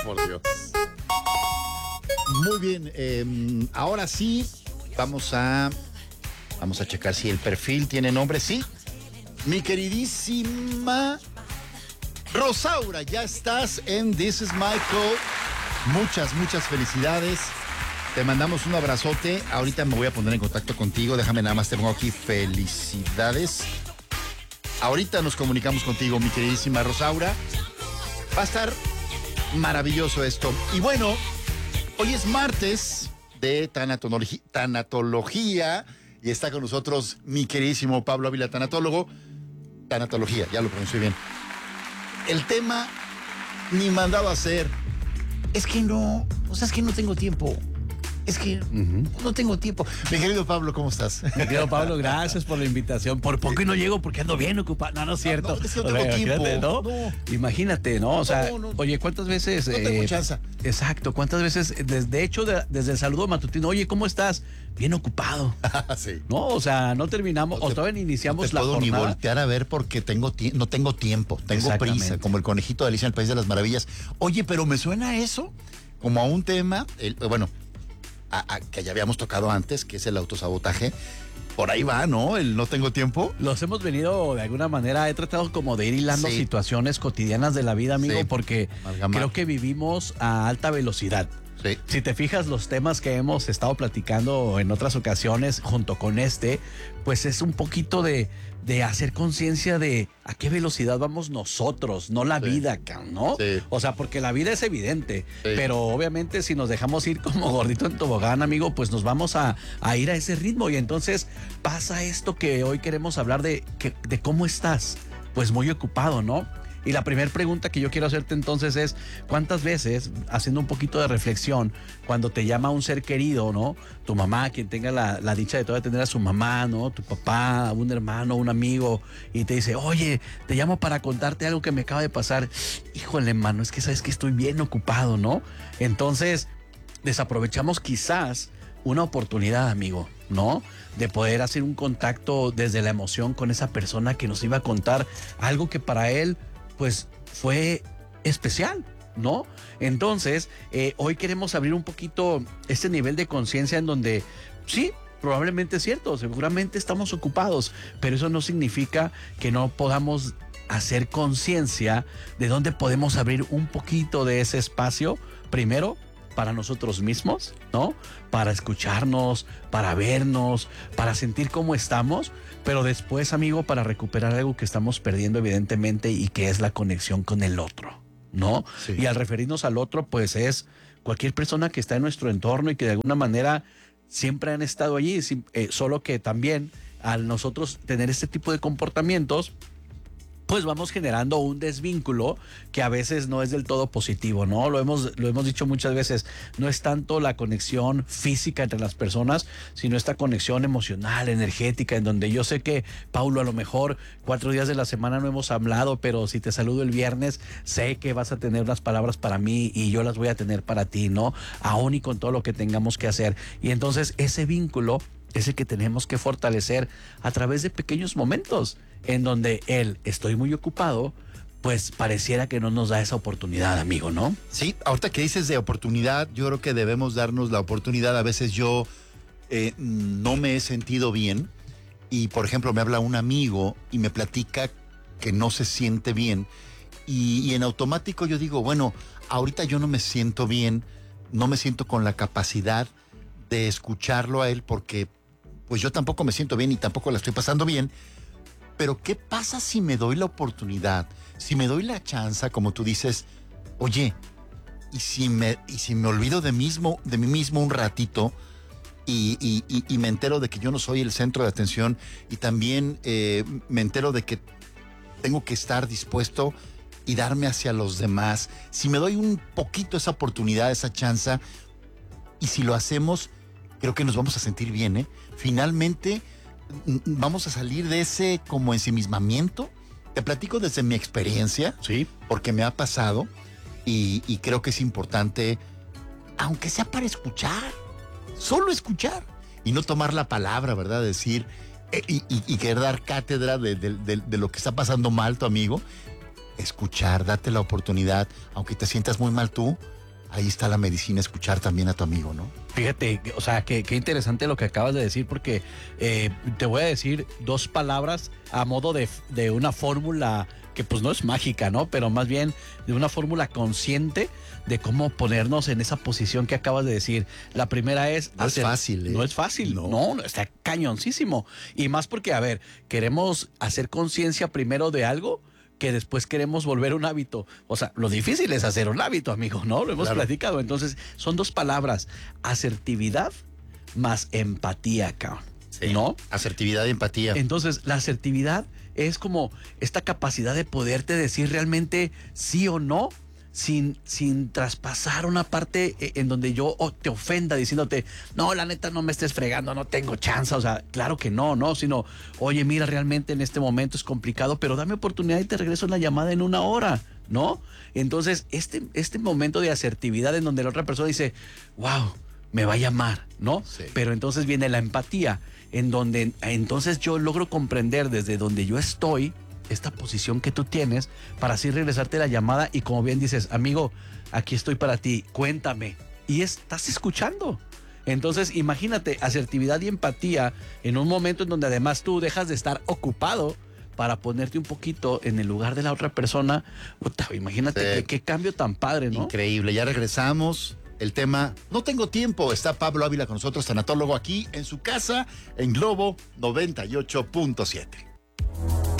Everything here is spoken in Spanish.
Por Dios. Muy bien, ahora sí, vamos a checar si el perfil tiene nombre. Sí, mi queridísima Rosaura, ya estás en This Is My Code. Muchas felicidades. Te mandamos un abrazote. Ahorita me voy a poner en contacto contigo. Déjame nada más, te pongo aquí felicidades. Ahorita nos comunicamos contigo, mi queridísima Rosaura. Va a estar maravilloso esto. Y bueno, hoy es martes de tanatología y está con nosotros mi queridísimo Pablo Ávila, tanatólogo. Tanatología, ya lo pronuncié bien. El tema ni mandado a hacer. Es que no tengo tiempo. Es que no tengo tiempo. Mi querido Pablo, ¿cómo estás? Mi querido Pablo, gracias por la invitación. Por poco y no llego porque ando bien ocupado. No, no es cierto. No, es que no tengo tiempo. ¿No? No. Imagínate, ¿no? O sea, No. oye, ¿cuántas veces? No tengo chance. Exacto, ¿cuántas veces? De hecho, desde el saludo matutino, oye, ¿cómo estás? Bien ocupado. Sí. No, o sea, no terminamos, o todavía iniciamos la jornada. No puedo ni voltear a ver porque no tengo tiempo, tengo prisa, como el conejito de Alicia en el País de las Maravillas. Oye, pero me suena eso como a un tema, que ya habíamos tocado antes, que es el autosabotaje. Por ahí va, ¿no? El no tengo tiempo. Los hemos venido de alguna manera, he tratado como de ir hilando situaciones cotidianas de la vida, amigo, porque creo que vivimos a alta velocidad. Sí. Si te fijas, los temas que hemos estado platicando en otras ocasiones junto con pues es un poquito de hacer conciencia de a qué velocidad vamos nosotros, no la vida, ¿no? Sí. O sea, porque la vida es evidente, pero obviamente si nos dejamos ir como gordito en tobogán, amigo, pues nos vamos a ir a ese ritmo y entonces pasa esto que hoy queremos hablar de cómo estás, pues muy ocupado, ¿no? Y la primera pregunta que yo quiero hacerte entonces es, ¿cuántas veces, haciendo un poquito de reflexión, cuando te llama un ser querido, ¿no? Tu mamá, quien tenga la dicha de todavía tener a su mamá, ¿no? Tu papá, un hermano, un amigo, y te dice, oye, te llamo para contarte algo que me acaba de pasar. Híjole, mano, es que sabes que estoy bien ocupado, ¿no? Entonces, desaprovechamos quizás una oportunidad, amigo, ¿no? De poder hacer un contacto desde la emoción con esa persona que nos iba a contar algo que para él pues fue especial, ¿no? Entonces, hoy queremos abrir un poquito este nivel de conciencia en donde, sí, probablemente es cierto, seguramente estamos ocupados, pero eso no significa que no podamos hacer conciencia de dónde podemos abrir un poquito de ese espacio, primero, para nosotros mismos, ¿no? Para escucharnos, para vernos, para sentir cómo estamos, pero después, amigo, para recuperar algo que estamos perdiendo evidentemente y que es la conexión con el otro, ¿no? Sí. Y al referirnos al otro, pues es cualquier persona que está en nuestro entorno y que de alguna manera siempre han estado allí, solo que también al nosotros tener este tipo de comportamientos, pues vamos generando un desvínculo que a veces no es del todo positivo, ¿no? Lo hemos dicho muchas veces, no es tanto la conexión física entre las personas, sino esta conexión emocional, energética, en donde yo sé que, Paulo, a lo mejor 4 días de la semana no hemos hablado, pero si te saludo el viernes, sé que vas a tener unas palabras para mí y yo las voy a tener para ti, ¿no? Aún y con todo lo que tengamos que hacer. Y entonces ese vínculo es el que tenemos que fortalecer a través de pequeños momentos en donde estoy muy ocupado, pues pareciera que no nos da esa oportunidad, amigo, ¿no? Sí, ahorita que dices de oportunidad, yo creo que debemos darnos la oportunidad. A veces yo no me he sentido bien y, por ejemplo, me habla un amigo y me platica que no se siente bien y en automático yo digo, bueno, ahorita yo no me siento bien, no me siento con la capacidad de escucharlo a él porque pues yo tampoco me siento bien y tampoco la estoy pasando bien. Pero ¿qué pasa si me doy la oportunidad? Si me doy la chance, como tú dices, oye, y si me olvido de mí mismo un ratito y me entero de que yo no soy el centro de atención y también me entero de que tengo que estar dispuesto y darme hacia los demás. Si me doy un poquito esa oportunidad, esa chance, y si lo hacemos, creo que nos vamos a sentir bien, ¿eh? Finalmente vamos a salir de ese como ensimismamiento. Te platico desde mi experiencia, Sí. porque me ha pasado y creo que es importante, aunque sea para escuchar, solo escuchar y no tomar la palabra, ¿verdad? Decir y querer dar cátedra de lo que está pasando mal tu amigo. escuchar, date la oportunidad, aunque te sientas muy mal tú, ahí está la medicina, escuchar también a tu amigo, ¿no? Fíjate, o sea, qué interesante lo que acabas de decir, porque te voy a decir dos palabras a modo de una fórmula que pues no es mágica, ¿no? Pero más bien de una fórmula consciente de cómo ponernos en esa posición que acabas de decir. La primera es... No es fácil, ¿eh? No es fácil, no, está cañoncísimo. Y más porque, a ver, queremos hacer conciencia primero de algo que después queremos volver un hábito. O sea, lo difícil es hacer un hábito, amigo, ¿no? Lo hemos platicado. Entonces, son dos palabras, asertividad más empatía, cabrón. Sí. ¿No? Asertividad y empatía. Entonces, la asertividad es como esta capacidad de poderte decir realmente sí o no, sin traspasar una parte en donde yo te ofenda diciéndote, no, la neta no me estés fregando, no tengo chance. O sea, claro que no, sino, oye, mira, realmente en este momento es complicado, pero dame oportunidad y te regreso la llamada en 1 hora, ¿no? Entonces, este momento de asertividad en donde la otra persona dice, wow, me va a llamar, ¿no? Sí. Pero entonces viene la empatía, en donde entonces yo logro comprender desde donde yo estoy esta posición que tú tienes para así regresarte la llamada y como bien dices, amigo, aquí estoy para ti, cuéntame. Y estás escuchando. Entonces, imagínate, asertividad y empatía en un momento en donde además tú dejas de estar ocupado para ponerte un poquito en el lugar de la otra persona. Puta, imagínate qué cambio tan padre, ¿no? Increíble, ya regresamos. El tema, no tengo tiempo, está Pablo Ávila con nosotros, tanatólogo aquí en su casa, en Globo 98.7.